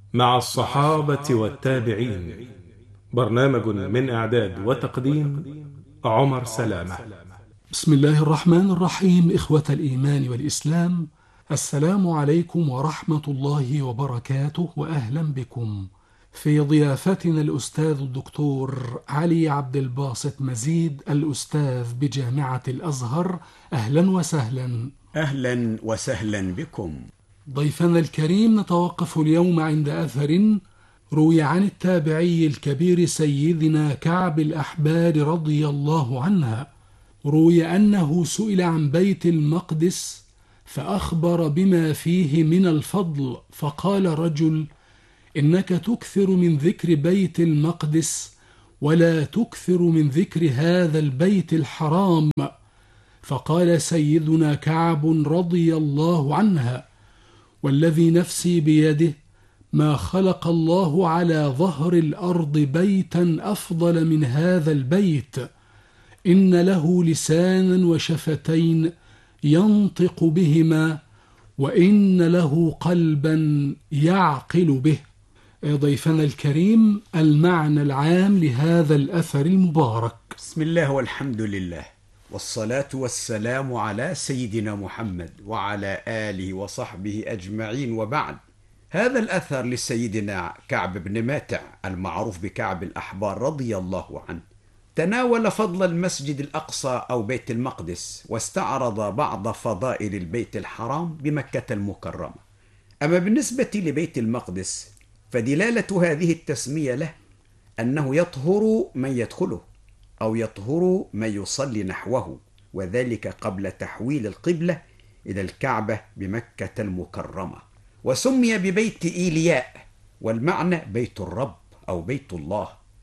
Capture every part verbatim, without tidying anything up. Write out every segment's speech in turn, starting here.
مع الصحابة والتابعين. برنامج من إعداد وتقديم عمر سلامة. بسم الله الرحمن الرحيم. إخوة الإيمان والإسلام، السلام عليكم ورحمة الله وبركاته، وأهلا بكم في ضيافتنا الأستاذ الدكتور علي عبد الباسط مزيد، الأستاذ بجامعة الأزهر. أهلا وسهلا. أهلا وسهلا بكم. ضيفنا الكريم، نتوقف اليوم عند أثر روي عن التابعي الكبير سيدنا كعب الأحبار رضي الله عنها. روي أنه سئل عن بيت المقدس فأخبر بما فيه من الفضل، فقال رجل: إنك تكثر من ذكر بيت المقدس ولا تكثر من ذكر هذا البيت الحرام. فقال سيدنا كعب رضي الله عنها: والذي نفسي بيده ما خلق الله على ظهر الأرض بيتا أفضل من هذا البيت، إن له لسانا وشفتين ينطق بهما، وإن له قلبا يعقل به. ضيفنا الكريم، المعنى العام لهذا الأثر المبارك. بسم الله والحمد لله، والصلاة والسلام على سيدنا محمد وعلى آله وصحبه أجمعين، وبعد. هذا الأثر لسيدنا كعب بن ماتع المعروف بكعب الأحبار رضي الله عنه، تناول فضل المسجد الأقصى أو بيت المقدس، واستعرض بعض فضائل البيت الحرام بمكة المكرمة. أما بالنسبة لبيت المقدس فدلالة هذه التسمية له أنه يطهر من يدخله أو يطهر من يصلي نحوه، وذلك قبل تحويل القبلة إلى الكعبة بمكة المكرمة. وسمي ببيت إيلياء، والمعنى بيت الرب أو بيت الله.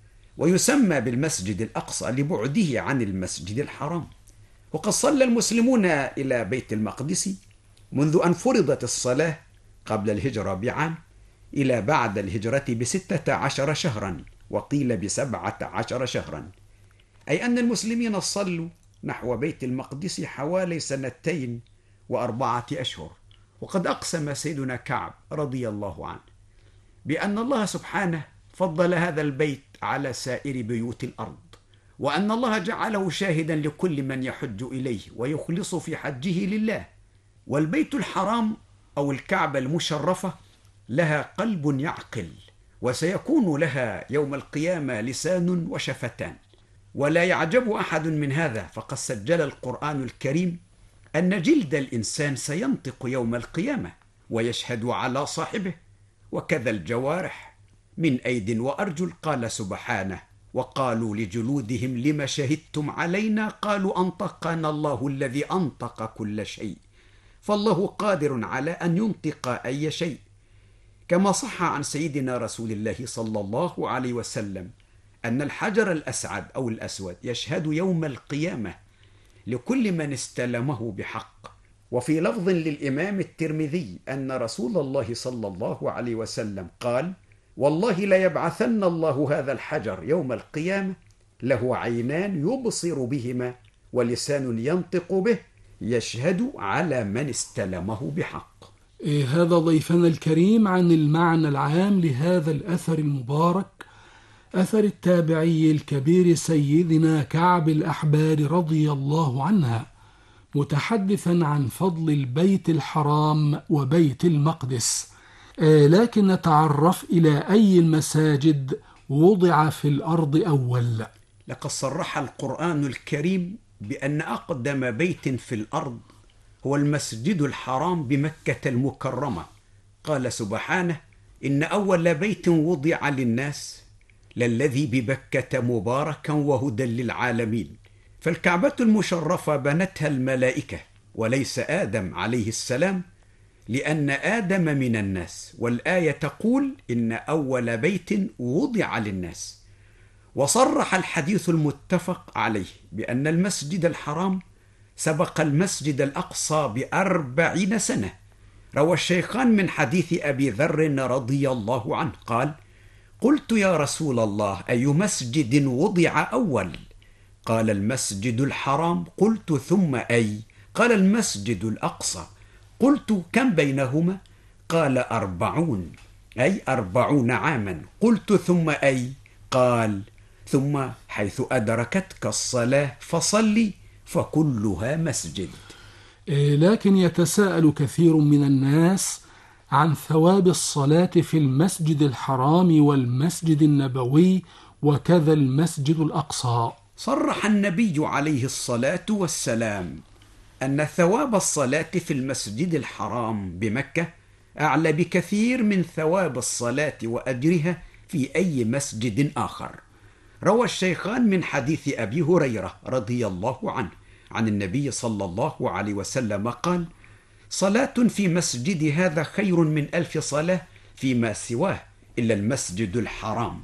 ويسمى بالمسجد الأقصى لبعده عن المسجد الحرام. وقد صلى المسلمون إلى بيت المقدس منذ أن فرضت الصلاة قبل الهجرة بعام إلى بعد الهجرة بستة عشر شهرا، وقيل بسبعة عشر شهرا، أي أن المسلمين صلوا نحو بيت المقدس حوالي سنتين وأربعة أشهر. وقد أقسم سيدنا كعب رضي الله عنه بأن الله سبحانه فضل هذا البيت على سائر بيوت الأرض، وأن الله جعله شاهدا لكل من يحج إليه ويخلص في حجه لله. والبيت الحرام أو الكعبة المشرفة لها قلب يعقل، وسيكون لها يوم القيامة لسان وشفتان. ولا يعجب أحد من هذا، فقد سجل القرآن الكريم أن جلد الإنسان سينطق يوم القيامة ويشهد على صاحبه، وكذا الجوارح من أيد وأرجل. قال سبحانه: وقالوا لجلودهم لم شهدتم علينا قالوا أنطقنا الله الذي أنطق كل شيء. فالله قادر على أن ينطق أي شيء، كما صح عن سيدنا رسول الله صلى الله عليه وسلم أن الحجر الأسعد أو الأسود يشهد يوم القيامة لكل من استلمه بحق. وفي لفظ للإمام الترمذي أن رسول الله صلى الله عليه وسلم قال: والله ليبعثن الله هذا الحجر يوم القيامة له عينان يبصر بهما ولسان ينطق به يشهد على من استلمه بحق. إيه هذا ضيفنا الكريم عن المعنى العام لهذا الأثر المبارك، أثر التابعي الكبير سيدنا كعب الأحبار رضي الله عنها، متحدثا عن فضل البيت الحرام وبيت المقدس. آه لكن نتعرف إلى أي المساجد وضع في الأرض أول. لقد صرح القرآن الكريم بأن أقدم بيت في الأرض هو المسجد الحرام بمكة المكرمة. قال سبحانه: إن أول بيت وضع للناس للذي ببكة مباركا وهدى للعالمين. فالكعبة المشرفة بنتها الملائكة وليس آدم عليه السلام، لأن آدم من الناس، والآية تقول: إن أول بيت وضع للناس. وصرح الحديث المتفق عليه بأن المسجد الحرام سبق المسجد الأقصى بأربعين سنة. روى الشيخان من حديث أبي ذر رضي الله عنه قال: قلت يا رسول الله أي مسجد وضع أول؟ قال: المسجد الحرام. قلت: ثم أي؟ قال: المسجد الأقصى. قلت: كم بينهما؟ قال: أربعون. أي أربعون عاما. قلت ثم أي؟ قال ثم حيث أدركتك الصلاة فصلي فكلها مسجد. لكن يتساءل كثير من الناس عن ثواب الصلاة في المسجد الحرام والمسجد النبوي وكذا المسجد الأقصى. صرح النبي عليه الصلاة والسلام أن ثواب الصلاة في المسجد الحرام بمكة أعلى بكثير من ثواب الصلاة وأجرها في أي مسجد آخر. روى الشيخان من حديث أبي هريرة رضي الله عنه عن النبي صلى الله عليه وسلم قال: صلاة في مسجد هذا خير من ألف صلاة فيما سواه إلا المسجد الحرام.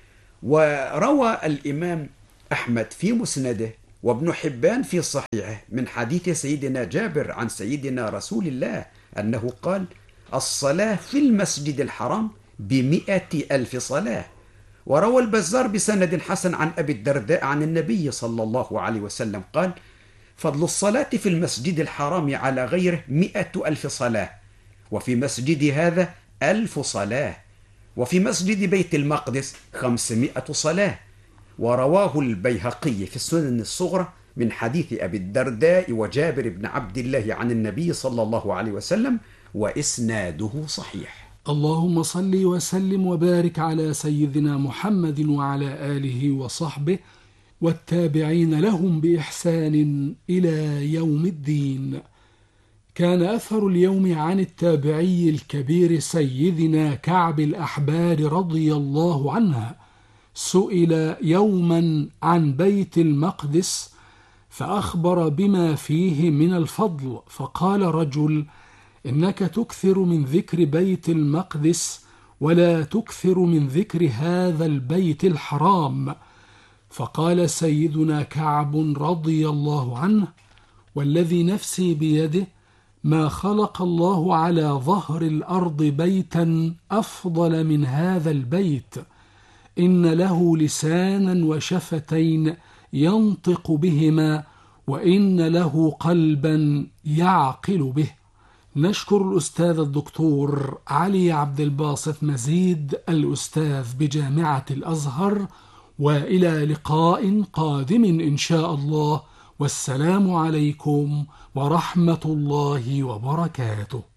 وروى الإمام أحمد في مسنده وابن حبان في صحيحه من حديث سيدنا جابر عن سيدنا رسول الله أنه قال: الصلاة في المسجد الحرام بمئة ألف صلاة. وروى البزار بسند حسن عن أبي الدرداء عن النبي صلى الله عليه وسلم قال: فضل الصلاة في المسجد الحرام على غيره مئة ألف صلاة، وفي مسجد هذا ألف صلاة، وفي مسجد بيت المقدس خمسمائة صلاة. ورواه البيهقي في السنن الصغرى من حديث أبي الدرداء وجابر بن عبد الله عن النبي صلى الله عليه وسلم وإسناده صحيح. اللهم صل وسلم وبارك على سيدنا محمد وعلى آله وصحبه والتابعين لهم بإحسان إلى يوم الدين. كان أثر اليوم عن التابعي الكبير سيدنا كعب الأحبار رضي الله عنه. سئل يوما عن بيت المقدس فأخبر بما فيه من الفضل، فقال رجل: إنك تكثر من ذكر بيت المقدس ولا تكثر من ذكر هذا البيت الحرام. فقال سيدنا كعب رضي الله عنه: والذي نفسي بيده ما خلق الله على ظهر الأرض بيتا أفضل من هذا البيت، إن له لسانا وشفتين ينطق بهما، وإن له قلبا يعقل به. نشكر الأستاذ الدكتور علي عبد الباسط مزيد الأستاذ بجامعة الأزهر، وإلى لقاء قادم إن شاء الله، والسلام عليكم ورحمة الله وبركاته.